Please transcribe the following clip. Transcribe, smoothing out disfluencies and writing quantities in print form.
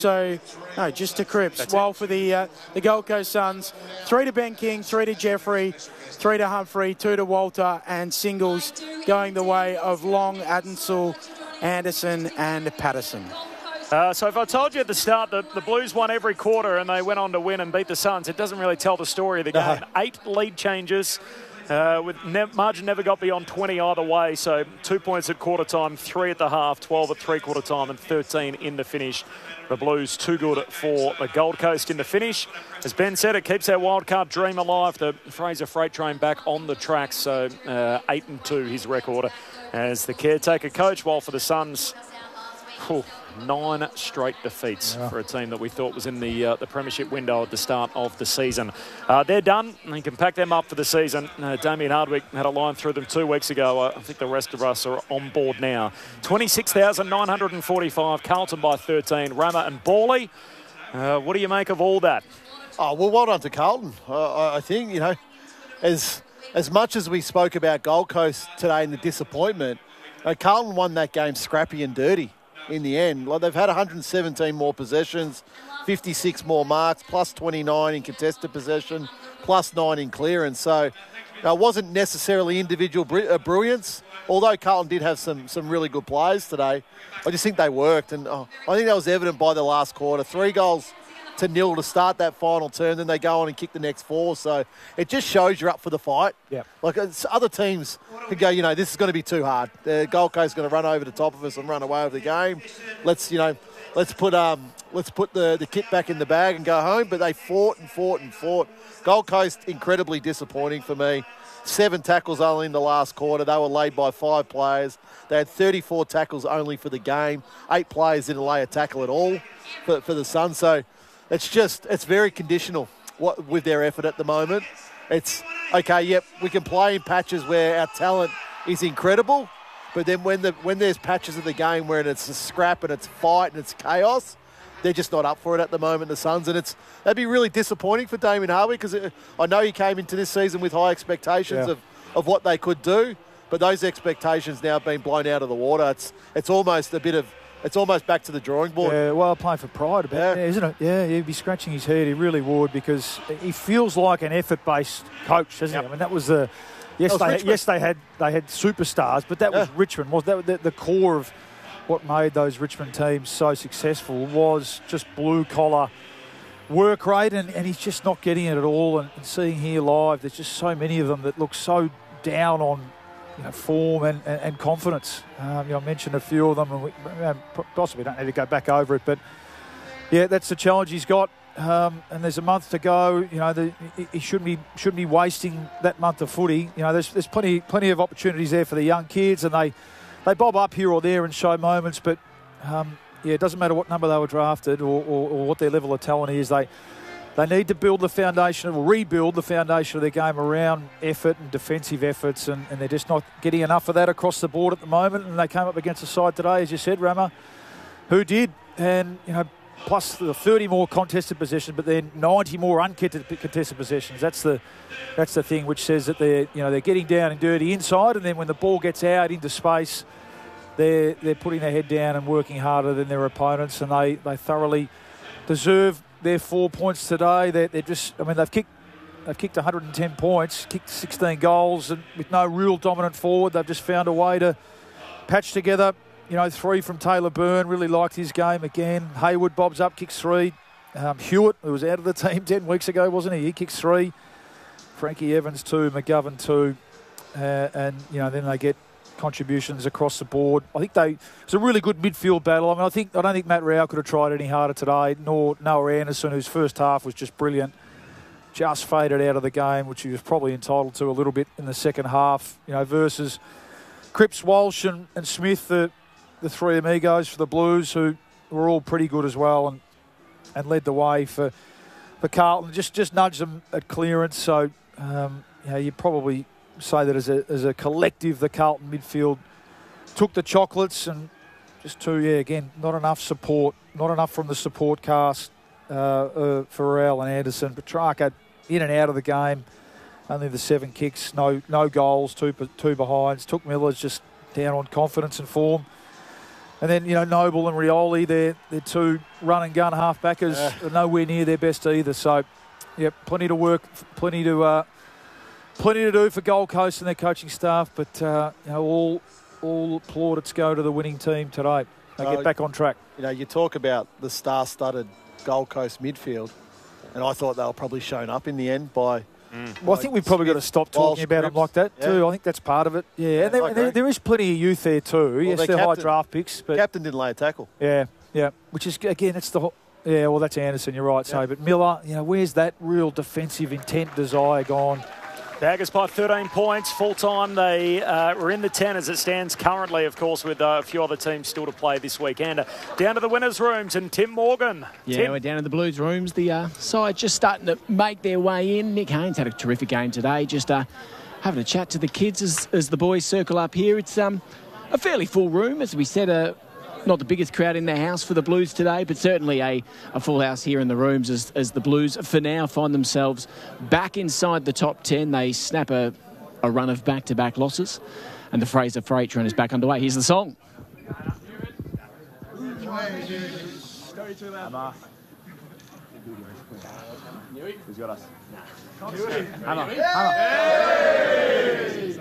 So, no, just to Cripps. While for the Gold Coast Suns, 3 to Ben King, 3 to Jeffrey, 3 to Humphrey, 2 to Walter, and singles going the way of Long, Adensel, Anderson, and Patterson. So if I told you at the start that the Blues won every quarter and they went on to win and beat the Suns, it doesn't really tell the story of the game. 8 lead changes. With margin never got beyond 20 either way, so 2 points at quarter time, 3 at the half, 12 at three-quarter time, and 13 in the finish. The Blues too good for the Gold Coast in the finish. As Ben said, it keeps our wildcard dream alive. The Fraser Freight Train back on the track, so 8-2 his record as the caretaker coach, while for the Suns, 9 straight defeats for a team that we thought was in the premiership window at the start of the season. They're done. You can pack them up for the season. Damien Hardwick had a line through them 2 weeks ago. I think the rest of us are on board now. 26,945. Carlton by 13. Rama and Bawley. What do you make of all that? Oh, well, well done to Carlton. I think, as much as we spoke about Gold Coast today and the disappointment, Carlton won that game scrappy and dirty. In the end, they've had 117 more possessions, 56 more marks, plus 29 in contested possession, plus 9 in clearance. So it wasn't necessarily individual brilliance, although Carlton did have some really good players today. I just think they worked, and I think that was evident by the last quarter. 3 goals to nil to start that final term, then they go on and kick the next 4. So it just shows you're up for the fight. Yeah. Other teams could go, this is going to be too hard. The Gold Coast is going to run over the top of us and run away with the game. Let's put the kit back in the bag and go home. But they fought and fought and fought. Gold Coast incredibly disappointing for me. 7 tackles only in the last quarter. They were laid by 5 players. They had 34 tackles only for the game. 8 players didn't lay a tackle at all for the Suns. So it's very conditional with their effort at the moment. It's, okay, yep, we can play in patches where our talent is incredible, but then when there's patches of the game where it's a scrap and it's fight and it's chaos, they're just not up for it at the moment, the Suns. And that'd be really disappointing for Damien Hardwick, because I know he came into this season with high expectations of what they could do, but those expectations now have been blown out of the water. It's almost back to the drawing board. Yeah, well, playing for pride a bit, isn't it? Yeah, he'd be scratching his head. He really would, because he feels like an effort-based coach, doesn't he? I mean, that was the... Yes, they had superstars, but that was Richmond. The core of what made those Richmond teams so successful was just blue-collar work rate, and he's just not getting it at all. And seeing here live, there's just so many of them that look so down on form and confidence. I mentioned a few of them, and we possibly don't need to go back over it, but yeah, that's the challenge he's got. And there's a month to go. He shouldn't be wasting that month of footy. There's plenty of opportunities there for the young kids, and they bob up here or there and show moments. But it doesn't matter what number they were drafted or what their level of talent is. They need to build the foundation, or rebuild the foundation of their game around effort and defensive efforts, and they're just not getting enough of that across the board at the moment. And they came up against a side today, as you said, Rama, who did, and plus the 30 more contested possessions, but then 90 more uncontested possessions. That's the thing, which says that they're getting down and dirty inside, and then when the ball gets out into space, they're putting their head down and working harder than their opponents, and they thoroughly deserve their 4 points today. They've kicked 110 points, kicked 16 goals, and with no real dominant forward, they've just found a way to patch together. 3 from Taylor Byrne, really liked his game again. Hayward bobs up, kicks 3. Hewitt, who was out of the team 10 weeks ago, wasn't he? He kicks 3. Frankie Evans 2, McGovern 2, and then they get contributions across the board. I think it's a really good midfield battle. I don't think Matt Rowell could have tried any harder today, nor Noah Anderson, whose first half was just brilliant. Just faded out of the game, which he was probably entitled to a little bit in the second half, versus Cripps, Walsh and Smith, the 3 amigos for the Blues, who were all pretty good as well and led the way for Carlton. Just nudged them at clearance. So, you probably say that as a collective, the Carlton midfield took the chocolates, and just again, not enough support, not enough from the support cast for Rowell and Anderson. Petrarca in and out of the game, only the 7 kicks, no goals, two behinds. Took Miller's just down on confidence and form. And then, Noble and Rioli, they're two run-and-gun half-backers, are nowhere near their best either. So, plenty to work, plenty to do for Gold Coast and their coaching staff. But, all plaudits go to the winning team today. They get back on track. You talk about the star-studded Gold Coast midfield, and I thought they were probably shown up in the end by... Well, I think we've probably got to stop talking about them like that too. I think that's part of it. Yeah, and there is plenty of youth there too. Well, yes, they're high draft picks, but captain didn't lay a tackle. Yeah. Which is again, it's the well, that's Anderson. You're right. So, but Miller, where's that real defensive intent, desire gone? Tigers by 13 points, full-time. They were in the 10 as it stands currently, of course, with a few other teams still to play this weekend. Down to the winners' rooms and Tim Morgan. Yeah, Tim. we're down to the Blues' rooms. The side just starting to make their way in. Nick Haynes had a terrific game today. Just having a chat to the kids as the boys circle up here. It's a fairly full room, as we said, not the biggest crowd in the house for the Blues today, but certainly a full house here in the rooms as the Blues, for now, find themselves back inside the top 10. They snap a run of back-to-back losses, and the Fraser Freight run is back underway. Here's the song. Who's got us?